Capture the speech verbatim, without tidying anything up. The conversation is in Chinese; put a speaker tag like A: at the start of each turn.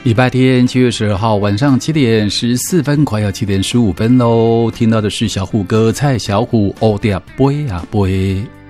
A: 礼拜天七月十二号晚上七点十四分，快要七点十五分喽。听到的是小虎哥蔡小虎哦对啊杯啊杯。